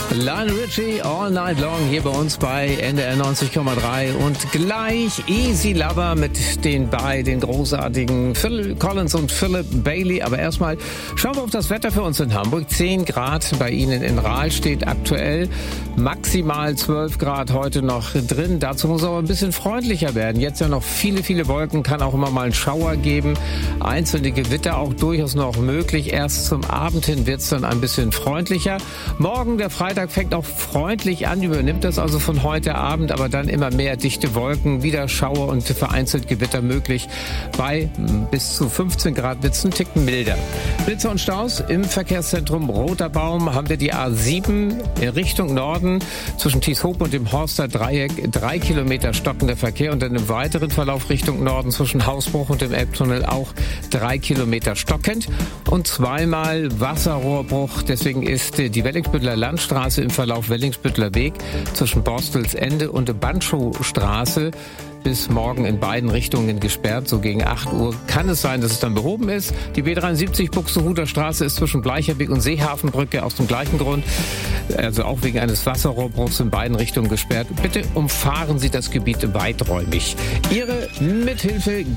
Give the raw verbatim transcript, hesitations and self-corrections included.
Lionel Richie, All Night Long, hier bei uns bei N D R neunzig Komma drei und gleich Easy Lover mit den beiden großartigen Phil Collins und Philip Bailey. Aber erstmal schauen wir auf das Wetter für uns in Hamburg. zehn Grad bei Ihnen in Rahl steht aktuell, maximal zwölf Grad heute noch drin. Dazu muss aber ein bisschen freundlicher werden. Jetzt ja noch viele, viele Wolken, kann auch immer mal einen Schauer geben. Einzelne Gewitter auch durchaus noch möglich. Erst zum Abend hin wird es dann ein bisschen freundlicher. Morgen, der Freitag, fängt auch freundlich an, übernimmt das also von heute Abend, aber dann immer mehr dichte Wolken, wieder Schauer und vereinzelt Gewitter möglich. Bei bis zu fünfzehn Grad wird es einen Ticken milder. Blitzer und Staus im Verkehrszentrum Roter Baum haben wir die A sieben in Richtung Norden zwischen Tieshoop und dem Horster Dreieck, drei Kilometer stockender Verkehr und dann im weiteren Verlauf Richtung Norden zwischen Hausbruch und dem Elbtunnel auch drei Kilometer stockend und zweimal Wasserrohrbruch. Deswegen ist die Wellingsbütteler Landstraße im Verlauf Wellingsbütteler Weg zwischen Borstelsende und Bandschowstraße bis morgen in beiden Richtungen gesperrt. So gegen acht Uhr kann es sein, dass es dann behoben ist. Die B dreiundsiebzig Buxtehuder Straße ist zwischen Bleicherweg und Seehafenbrücke aus dem gleichen Grund, also auch wegen eines Wasserrohrbruchs in beiden Richtungen gesperrt. Bitte umfahren Sie das Gebiet weiträumig. Ihre Mithilfe